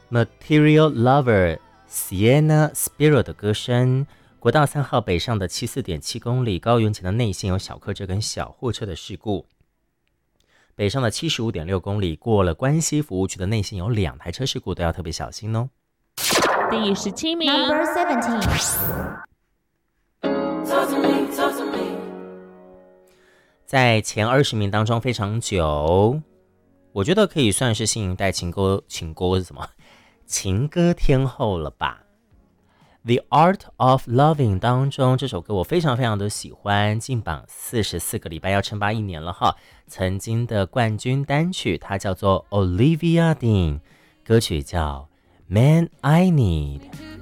Material Lover Sienna Spiro 的歌声。国道3号北上的74.7公里，高原前的内线有小客车跟小货车的事故。北上的75.6公里，过了关西服务区的内线有2台车事故，都要特别小心哦。 第17名 Number 17。 在前20名当中非常久，我觉得可以算是新一代情歌是什么？情歌天后了吧。The Art of Loving 当中，这首歌我非常非常的喜欢，进榜44个礼拜，要称霸1年了哈。曾经的冠军单曲，它叫做 Olivia Dean， 歌曲叫 Man I Need。